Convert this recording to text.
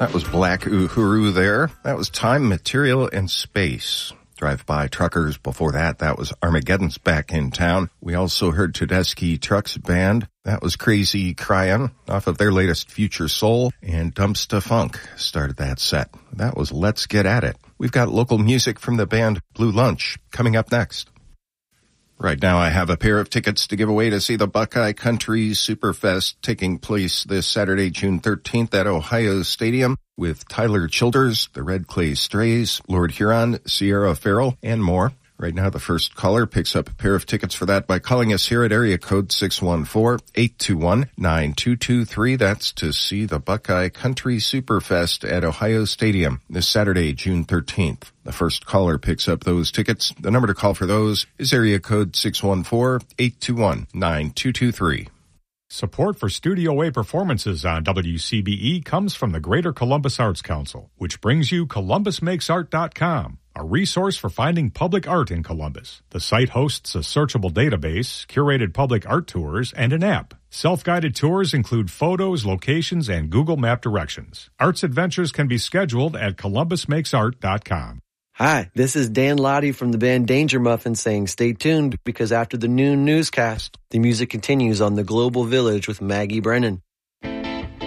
That was Black Uhuru there. That was Time, Material, and Space. Drive-by Truckers before that. That was Armageddon's Back in Town. We also heard Tedeschi Trucks Band. That was Crazy Cryin' off of their latest Future Soul. And Dumpsta Funk started that set. That was Let's Get At It. We've got local music from the band Blue Lunch coming up next. Right now I have a pair of tickets to give away to see the Buckeye Country Superfest taking place this Saturday, June 13th at Ohio Stadium with Tyler Childers, the Red Clay Strays, Lord Huron, Sierra Farrell, and more. Right now the first caller picks up a pair of tickets for that by calling us here at area code 614-821-9223. That's to see the Buckeye Country Superfest at Ohio Stadium this Saturday, June 13th. The first caller picks up those tickets. The number to call for those is area code 614-821-9223. Support for Studio A performances on WCBE comes from the Greater Columbus Arts Council, which brings you ColumbusMakesArt.com, a resource for finding public art in Columbus. The site hosts a searchable database, curated public art tours, and an app. Self-guided tours include photos, locations, and Google Map directions. Arts adventures can be scheduled at ColumbusMakesArt.com. Hi, this is Dan Lottie from the band Danger Muffin saying stay tuned because after the noon newscast, the music continues on The Global Village with Maggie Brennan.